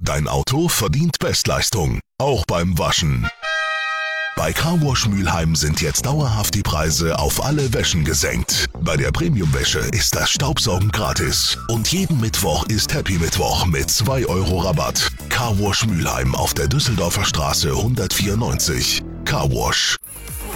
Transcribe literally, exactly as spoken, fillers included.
Dein Auto verdient Bestleistung, auch beim Waschen. Bei Carwash Mülheim sind jetzt dauerhaft die Preise auf alle Wäschen gesenkt. Bei der Premium-Wäsche ist das Staubsaugen gratis. Und jeden Mittwoch ist Happy Mittwoch mit zwei Euro Rabatt. Carwash Mülheim auf der Düsseldorfer Straße hundertvierundneunzig. Carwash.